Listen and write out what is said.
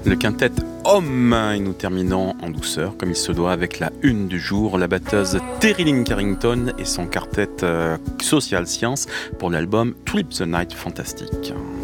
Le quintet Homme, et nous terminons en douceur comme il se doit avec la une du jour, la batteuse Terry Lynn Carrington et son quartet Social Science pour l'album Trip the Night Fantastic.